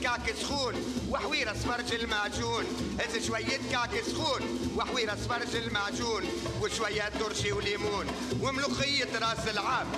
كعك سخون وحويرة سفرج المعجون. هز شوية كعك سخون وحويرة سفرج المعجون وشوية ترشي وليمون وملوخية راس العام